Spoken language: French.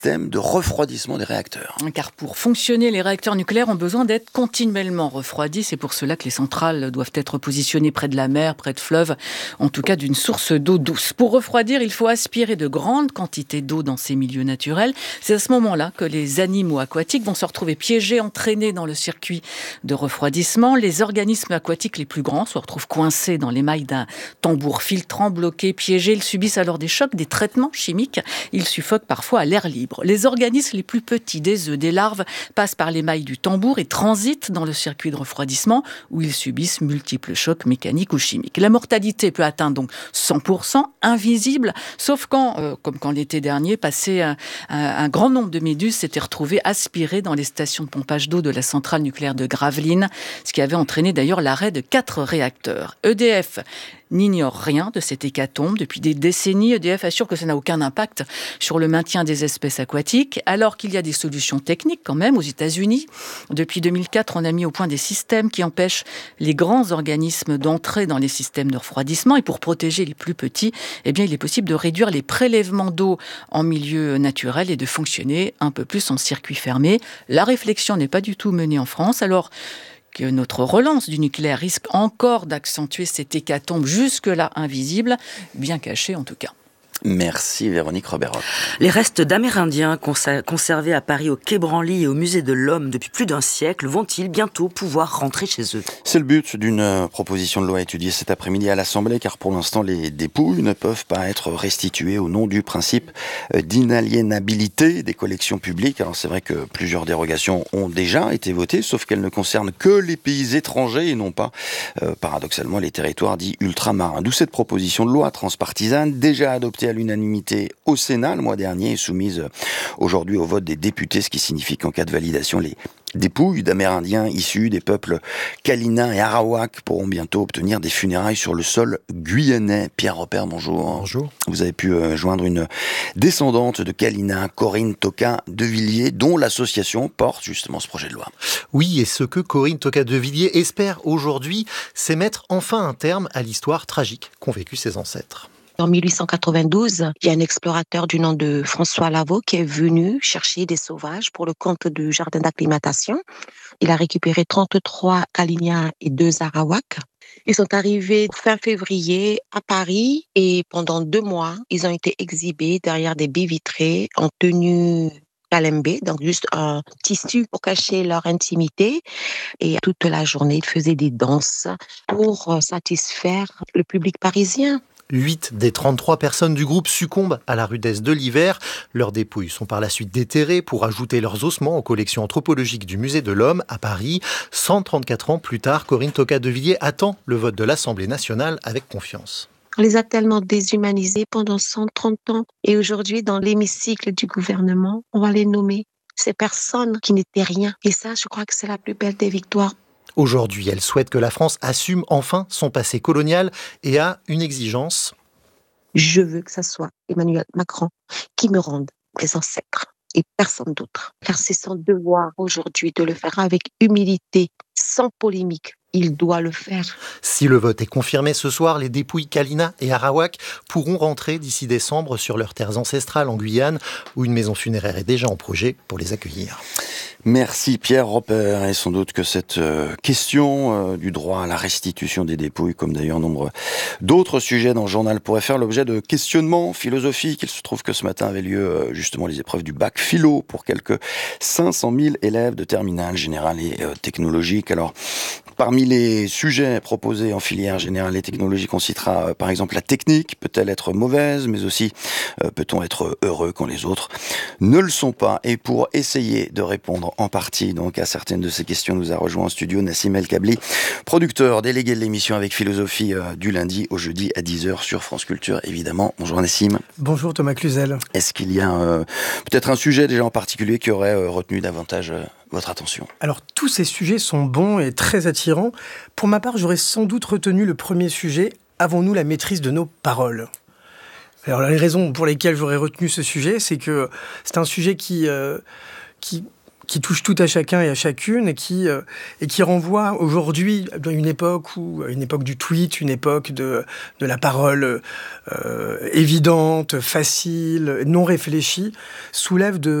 système de refroidissement des réacteurs. Car pour fonctionner, les réacteurs nucléaires ont besoin d'être continuellement refroidis. C'est pour cela que les centrales doivent être positionnées près de la mer, près de fleuves, en tout cas d'une source d'eau douce. Pour refroidir, il faut aspirer de grandes quantités d'eau dans ces milieux naturels. C'est à ce moment-là que les animaux aquatiques vont se retrouver piégés, entraînés dans le circuit de refroidissement. Les organismes aquatiques les plus grands se retrouvent coincés dans les mailles d'un tambour filtrant, bloqués, piégés. Ils subissent alors des chocs, des traitements chimiques. Ils suffoquent parfois à l'air libre. Les organismes les plus petits, des œufs, des larves, passent par les mailles du tambour et transitent dans le circuit de refroidissement où ils subissent multiples chocs mécaniques ou chimiques. La mortalité peut atteindre donc 100%, invisible, sauf quand, comme quand l'été dernier, passé un grand nombre de méduses s'étaient retrouvées aspirées dans les stations de pompage d'eau de la centrale nucléaire de Gravelines, ce qui avait entraîné d'ailleurs l'arrêt de 4 réacteurs. EDF n'ignore rien de cette hécatombe. Depuis des décennies, EDF assure que ça n'a aucun impact sur le maintien des espèces aquatiques, alors qu'il y a des solutions techniques quand même aux États-Unis. Depuis 2004, on a mis au point des systèmes qui empêchent les grands organismes d'entrer dans les systèmes de refroidissement. Et pour protéger les plus petits, eh bien, il est possible de réduire les prélèvements d'eau en milieu naturel et de fonctionner un peu plus en circuit fermé. La réflexion n'est pas du tout menée en France. Alors que notre relance du nucléaire risque encore d'accentuer cette hécatombe jusque-là invisible, bien cachée en tout cas. Merci Véronique Robert-Roch. Les restes d'Amérindiens conservés à Paris au Quai Branly et au Musée de l'Homme depuis plus d'un siècle vont-ils bientôt pouvoir rentrer chez eux ? C'est le but d'une proposition de loi étudiée cet après-midi à l'Assemblée, car pour l'instant les dépouilles ne peuvent pas être restituées au nom du principe d'inaliénabilité des collections publiques. Alors c'est vrai que plusieurs dérogations ont déjà été votées, sauf qu'elles ne concernent que les pays étrangers et non pas, paradoxalement, les territoires dits ultramarins. D'où cette proposition de loi transpartisane, déjà adoptée à l'unanimité au Sénat le mois dernier et soumise aujourd'hui au vote des députés, ce qui signifie qu'en cas de validation, les dépouilles d'Amérindiens issus des peuples Kalina et Arawak pourront bientôt obtenir des funérailles sur le sol guyanais. Pierre Robert, bonjour. Bonjour. Vous avez pu joindre une descendante de Kalina, Corinne Toka-Devilliers, dont l'association porte justement ce projet de loi. Oui, et ce que Corinne Toka-Devilliers espère aujourd'hui, c'est mettre enfin un terme à l'histoire tragique qu'ont vécu ses ancêtres. En 1892, il y a un explorateur du nom de François Lavaux qui est venu chercher des sauvages pour le compte du jardin d'acclimatation. Il a récupéré 33 Kalinia et 2 Arawaks. Ils sont arrivés fin février à Paris et pendant 2 mois, ils ont été exhibés derrière des baies vitrées en tenue calembé, donc juste un tissu pour cacher leur intimité. Et toute la journée, ils faisaient des danses pour satisfaire le public parisien. 8 des 33 personnes du groupe succombent à la rudesse de l'hiver. Leurs dépouilles sont par la suite déterrées pour ajouter leurs ossements aux collections anthropologiques du Musée de l'Homme à Paris. 134 ans plus tard, Corinne Toka-Devilliers attend le vote de l'Assemblée nationale avec confiance. On les a tellement déshumanisés pendant 130 ans. Et aujourd'hui, dans l'hémicycle du gouvernement, on va les nommer. Ces personnes qui n'étaient rien. Et ça, je crois que c'est la plus belle des victoires. Aujourd'hui, elle souhaite que la France assume enfin son passé colonial et a une exigence. Je veux que ça soit Emmanuel Macron qui me rende mes ancêtres et personne d'autre. Car c'est son devoir aujourd'hui de le faire avec humilité, sans polémique. Il doit le faire. Si le vote est confirmé ce soir, les dépouilles Kalina et Arawak pourront rentrer d'ici décembre sur leurs terres ancestrales en Guyane, où une maison funéraire est déjà en projet pour les accueillir. Merci Pierre Robert, et sans doute que cette question du droit à la restitution des dépouilles, comme d'ailleurs nombre d'autres sujets dans le journal, pourrait faire l'objet de questionnements philosophiques. Il se trouve que ce matin avait lieu justement les épreuves du bac philo pour quelques 500 000 élèves de terminale générale et technologique. Alors, parmi les sujets proposés en filière générale et technologique, on citera par exemple la technique. Peut-elle être mauvaise, mais aussi peut-on être heureux quand les autres ne le sont pas? Et pour essayer de répondre en partie donc à certaines de ces questions, nous a rejoint en studio Nassim El Kabli, producteur délégué de l'émission Avec Philosophie du lundi au jeudi à 10h sur France Culture, évidemment. Bonjour Nassim. Bonjour Thomas Cluzel. Est-ce qu'il y a peut-être un sujet déjà en particulier qui aurait retenu davantage votre attention? Alors tous ces sujets sont bons et très attirants. Pour ma part, j'aurais sans doute retenu le premier sujet. Avons-nous la maîtrise de nos paroles ? Alors les raisons pour lesquelles j'aurais retenu ce sujet, c'est que c'est un sujet qui qui touche tout à chacun et à chacune et qui renvoie aujourd'hui à une époque du tweet, une époque de la parole évidente, facile, non réfléchie, soulève